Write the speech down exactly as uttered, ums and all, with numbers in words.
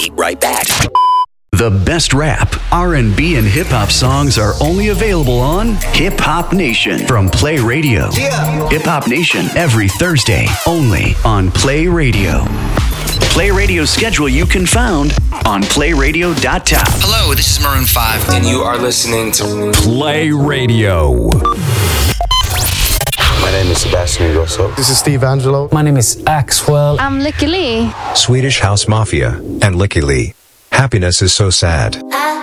be right back. The best rap, R and B, and hip-hop songs are only available on Hip Hop Nation from Play Radio. Yeah. Hip Hop Nation every Thursday only on Play Radio. Play Radio's schedule you can find on play radio dot top. Hello, this is Maroon five. And you are listening to Play Radio. My name is Sebastian Ingrosso. This is Steve Angelo. My name is Axwell. I'm Lykke Li. Swedish House Mafia and Lykke Li. Happiness is so sad.